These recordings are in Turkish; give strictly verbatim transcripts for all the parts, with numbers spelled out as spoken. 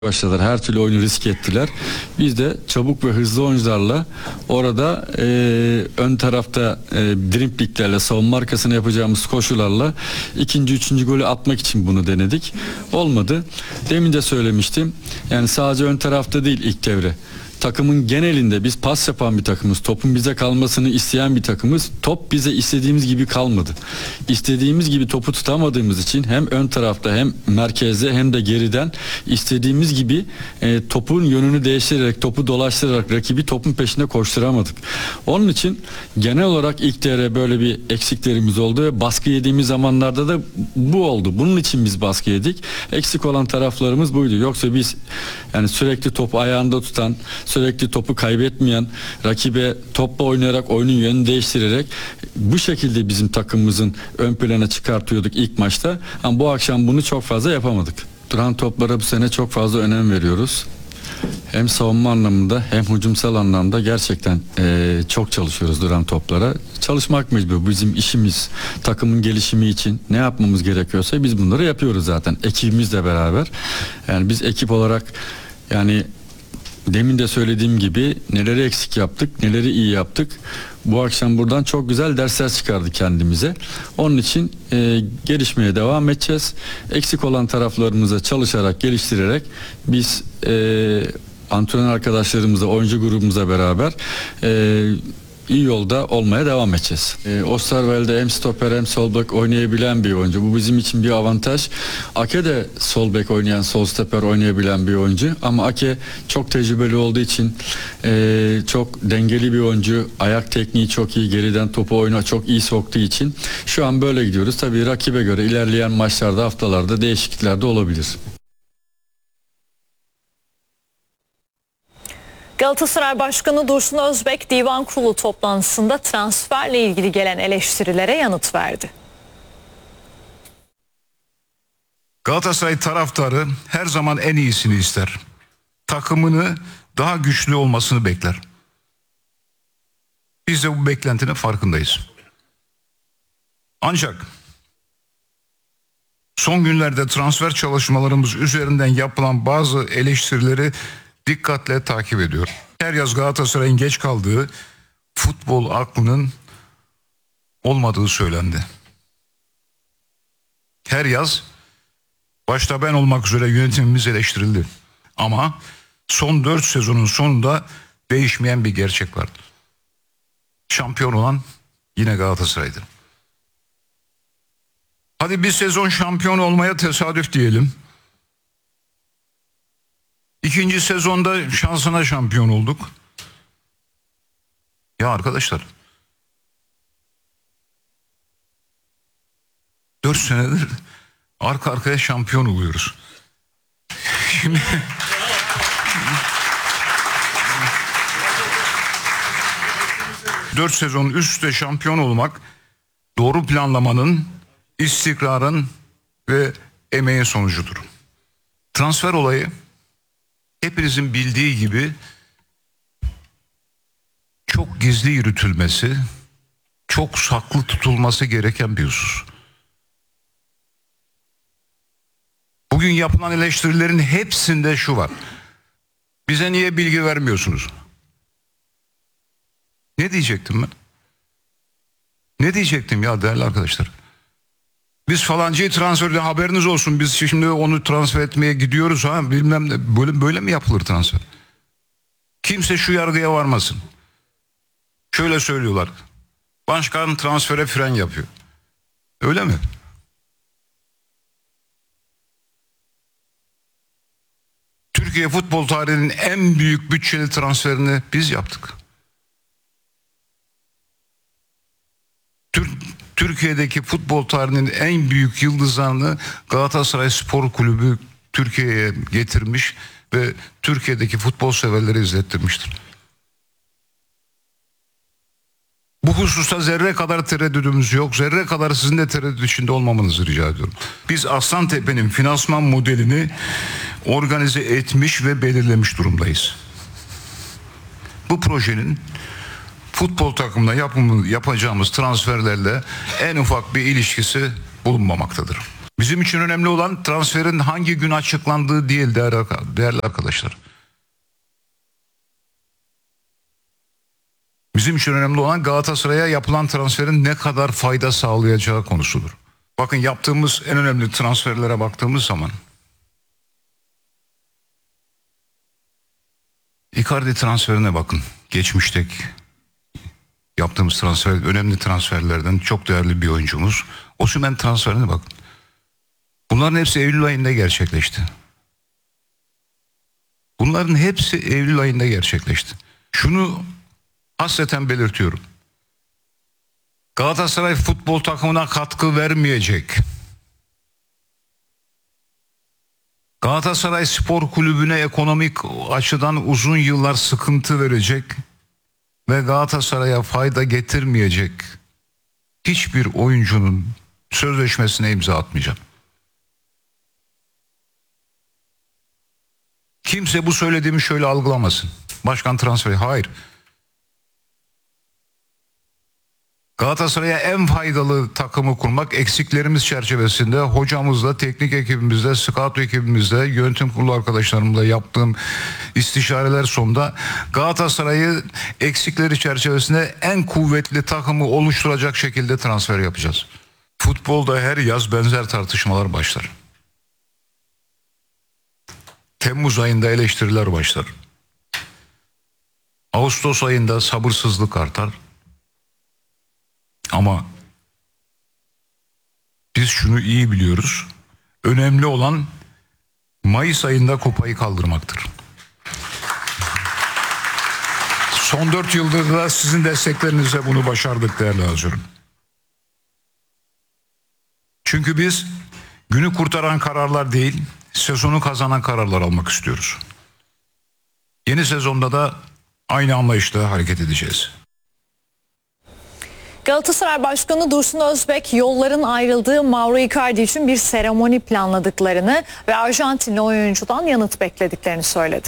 başladılar. Her türlü oyunu risk ettiler. Biz de çabuk ve hızlı oyuncularla orada e, ön tarafta e, driplinglerle, savunma arkasına yapacağımız koşularla ikinci, üçüncü golü atmak için bunu denedik. Olmadı. Demin de söylemiştim. Yani sadece ön tarafta değil ilk devre. Takımın genelinde biz pas yapan bir takımız. Topun bize kalmasını isteyen bir takımız. Top bize istediğimiz gibi kalmadı. İstediğimiz gibi topu tutamadığımız için hem ön tarafta hem merkezde hem de geriden istediğimiz gibi e, topun yönünü değiştirerek, topu dolaştırarak rakibi topun peşinde koşturamadık. Onun için genel olarak ilk devre böyle bir eksiklerimiz oldu ve baskı yediğimiz zamanlarda da bu oldu. Bunun için biz baskı yedik. Eksik olan taraflarımız buydu. Yoksa biz yani sürekli topu ayağında tutan, sürekli topu kaybetmeyen, rakibe topla oynayarak oyunun yönünü değiştirerek bu şekilde bizim takımımızın ön plana çıkartıyorduk ilk maçta. Ama bu akşam bunu çok fazla yapamadık. Duran toplara bu sene çok fazla önem veriyoruz. Hem savunma anlamında hem hücumsal anlamda gerçekten e, çok çalışıyoruz duran toplara. Çalışmak mecbur. Bizim işimiz, takımın gelişimi için ne yapmamız gerekiyorsa biz bunları yapıyoruz zaten. Ekibimizle beraber. Yani biz ekip olarak yani demin de söylediğim gibi neleri eksik yaptık, neleri iyi yaptık. Bu akşam buradan çok güzel dersler çıkardık kendimize. Onun için e, gelişmeye devam edeceğiz. Eksik olan taraflarımıza çalışarak, geliştirerek biz e, antrenör arkadaşlarımızla, oyuncu grubumuzla beraber e, iyi yolda olmaya devam edeceğiz. E, Osterwelde hem stoper hem sol bek oynayabilen bir oyuncu. Bu bizim için bir avantaj. Ake de sol bek oynayan, sol stoper oynayabilen bir oyuncu. Ama Ake çok tecrübeli olduğu için e, çok dengeli bir oyuncu. Ayak tekniği çok iyi. Geriden topu oyuna çok iyi soktuğu için şu an böyle gidiyoruz. Tabii rakibe göre ilerleyen maçlarda, haftalarda değişiklikler de olabilir. Galatasaray Başkanı Dursun Özbek Divan Kurulu toplantısında transferle ilgili gelen eleştirilere yanıt verdi. Galatasaray taraftarı her zaman en iyisini ister. Takımını daha güçlü olmasını bekler. Biz de bu beklentinin farkındayız. Ancak son günlerde transfer çalışmalarımız üzerinden yapılan bazı eleştirileri dikkatle takip ediyor. Her yaz Galatasaray'ın geç kaldığı futbol aklının olmadığı söylendi. Her yaz başta ben olmak üzere yönetimimiz eleştirildi. Ama son dört sezonun sonunda değişmeyen bir gerçek vardı. Şampiyon olan yine Galatasaray'dı. Hadi bir sezon şampiyon olmaya tesadüf diyelim. İkinci sezonda şansına şampiyon olduk. Ya arkadaşlar, dört senedir arka arkaya şampiyon oluyoruz. Şimdi dört sezon üst üste şampiyon olmak doğru planlamanın, istikrarın ve emeğin sonucudur. Transfer olayı hepinizin bildiği gibi çok gizli yürütülmesi, çok saklı tutulması gereken bir husus. Bugün yapılan eleştirilerin hepsinde şu var. Bize niye bilgi vermiyorsunuz? Ne diyecektim ben? Ne diyecektim ya değerli arkadaşlar? Biz falancayı transferde haberiniz olsun, biz şimdi onu transfer etmeye gidiyoruz ha bilmem ne, böyle, böyle mi yapılır transfer? Kimse şu yargıya varmasın. Şöyle söylüyorlar. Başkan transfere fren yapıyor. Öyle mi? Türkiye futbol tarihinin en büyük bütçeli transferini biz yaptık. Türk Türkiye'deki futbol tarihinin en büyük yıldızlarını Galatasaray Spor Kulübü Türkiye'ye getirmiş ve Türkiye'deki futbol severleri izlettirmiştir. Bu hususta zerre kadar tereddüdümüz yok. Zerre kadar sizin de tereddüt içinde olmamanızı rica ediyorum. Biz Aslantepe'nin finansman modelini organize etmiş ve belirlemiş durumdayız. Bu projenin futbol takımına yapımı, yapacağımız transferlerle en ufak bir ilişkisi bulunmamaktadır. Bizim için önemli olan transferin hangi gün açıklandığı değil değerli, değerli arkadaşlar. Bizim için önemli olan Galatasaray'a yapılan transferin ne kadar fayda sağlayacağı konusudur. Bakın yaptığımız en önemli transferlere baktığımız zaman Icardi transferine bakın. Geçmişteki yaptığımız transfer, önemli transferlerden çok değerli bir oyuncumuz. Osimhen transferine bakın. Bunların hepsi Eylül ayında gerçekleşti. Bunların hepsi Eylül ayında gerçekleşti. Şunu hasreten belirtiyorum. Galatasaray futbol takımına katkı vermeyecek. Galatasaray Spor Kulübü'ne ekonomik açıdan uzun yıllar sıkıntı verecek ve Galatasaray'a fayda getirmeyecek hiçbir oyuncunun sözleşmesine imza atmayacağım. Kimse bu söylediğimi şöyle algılamasın. Başkan transferi, hayır. Galatasaray'a en faydalı takımı kurmak, eksiklerimiz çerçevesinde hocamızla, teknik ekibimizle, scout ekibimizle, yönetim kurulu arkadaşlarımla yaptığım istişareler sonunda Galatasaray'ı eksikleri çerçevesinde en kuvvetli takımı oluşturacak şekilde transfer yapacağız. Futbolda her yaz benzer tartışmalar başlar. Temmuz ayında eleştiriler başlar. Ağustos ayında sabırsızlık artar. Ama biz şunu iyi biliyoruz. Önemli olan Mayıs ayında kupayı kaldırmaktır. Son dört yıldır da sizin desteklerinizle bunu başardık değerli Hazırım. Çünkü biz günü kurtaran kararlar değil, sezonu kazanan kararlar almak istiyoruz. Yeni sezonda da aynı anlayışla hareket edeceğiz. Galatasaray Başkanı Dursun Özbek yolların ayrıldığı Mauro Icardi için bir seremoni planladıklarını ve Arjantinli oyuncudan yanıt beklediklerini söyledi.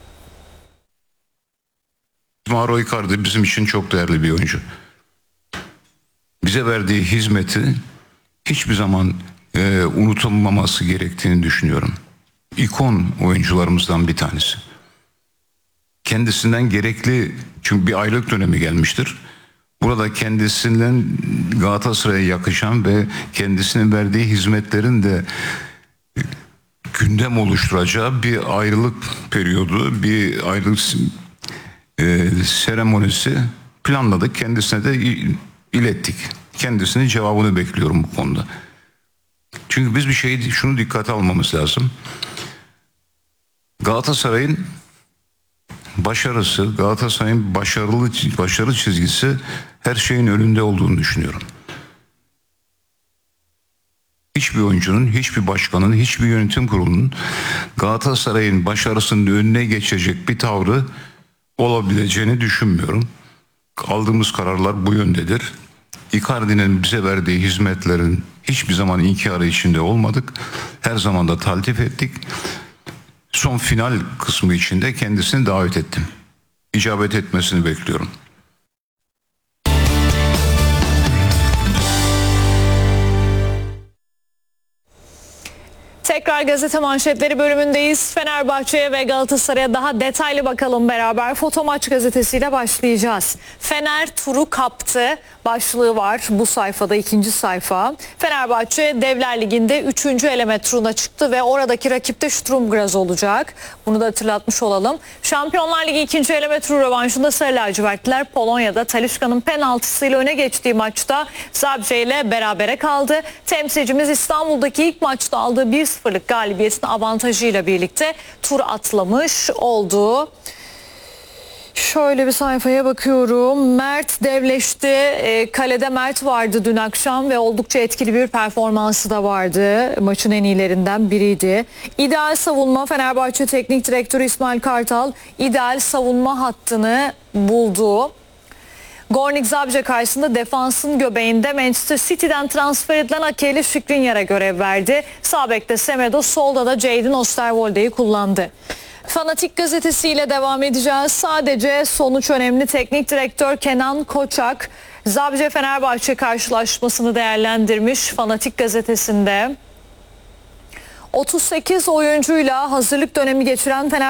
Mauro Icardi bizim için çok değerli bir oyuncu. Bize verdiği hizmeti hiçbir zaman e, unutulmaması gerektiğini düşünüyorum. İkon oyuncularımızdan bir tanesi. Kendisinden gerekli, çünkü bir aylık dönemi gelmiştir. Burada kendisinden Galatasaray'a yakışan ve kendisinin verdiği hizmetlerin de gündem oluşturacağı bir ayrılık periyodu, bir ayrılık e, seremonisi planladık. Kendisine de ilettik. Kendisinin cevabını bekliyorum bu konuda. Çünkü biz bir şeyi, şunu dikkate almamız lazım. Galatasaray'ın başarısı, Galatasaray'ın başarılı başarı çizgisi her şeyin önünde olduğunu düşünüyorum. Hiçbir oyuncunun, hiçbir başkanın, hiçbir yönetim kurulunun Galatasaray'ın başarısının önüne geçecek bir tavrı olabileceğini düşünmüyorum. Aldığımız kararlar bu yöndedir. Icardi'nin bize verdiği hizmetlerin hiçbir zaman inkarı içinde olmadık. Her zaman da taltif ettik. Son final kısmı içinde kendisini davet ettim. İcabet etmesini bekliyorum. Tekrar gazete manşetleri bölümündeyiz. Fenerbahçe'ye ve Galatasaray'a daha detaylı bakalım beraber. Foto Maç gazetesiyle başlayacağız. Fener turu kaptı başlığı var bu sayfada, ikinci sayfa. Fenerbahçe Devler Ligi'nde üçüncü eleme turuna çıktı ve oradaki rakip de Sturm Graz olacak. Bunu da hatırlatmış olalım. Şampiyonlar Ligi ikinci eleme turu rövanşında Sarı Lacivertliler Polonya'da Talisca'nın penaltısıyla öne geçtiği maçta Zabrze ile berabere kaldı. Temsilcimiz İstanbul'daki ilk maçta aldığı bir sıfırlık galibiyetin avantajıyla birlikte tur atlamış oldu. Şöyle bir sayfaya bakıyorum. Mert devleşti. E, kalede Mert vardı dün akşam ve oldukça etkili bir performansı da vardı. Maçın en iyilerinden biriydi. İdeal savunma, Fenerbahçe Teknik Direktörü İsmail Kartal ideal savunma hattını buldu. Gornik Zabrze karşısında defansın göbeğinde Manchester City'den transfer edilen Akeli Skriniar'a görev verdi. Sağ bekte Semedo, solda da Jadon Osterwolde'yi kullandı. Fanatik gazetesiyle devam edeceğiz. Sadece sonuç önemli. Teknik direktör Kenan Koçak Zabrze Fenerbahçe karşılaşmasını değerlendirmiş Fanatik gazetesinde. otuz sekiz oyuncuyla hazırlık dönemi geçiren Fener